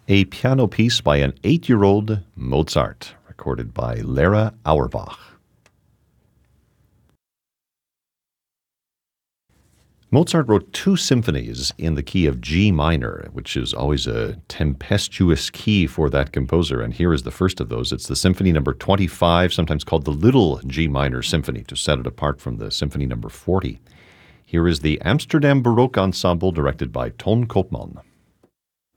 a piano piece by an 8-year-old Mozart, recorded by Lara Auerbach. Mozart wrote 2 symphonies in the key of G minor, which is always a tempestuous key for that composer, and here is the first of those. It's the Symphony Number 25, sometimes called the Little G Minor Symphony, to set it apart from the Symphony Number 40. Here is the Amsterdam Baroque Ensemble, directed by Ton Koopman.